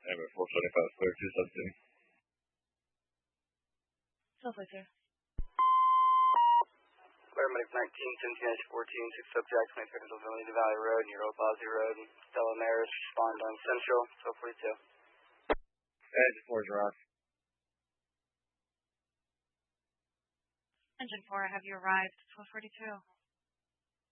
Anyway, 425 clear, 217. Silver. Paramedic 19, 10-14, 6 subjects, main seconds of Vanilla Valley Road, near Opazzi Road, Stella Maris, respond on Central, 1242. Engine 4 is off. Engine 4, have you arrived? 1242.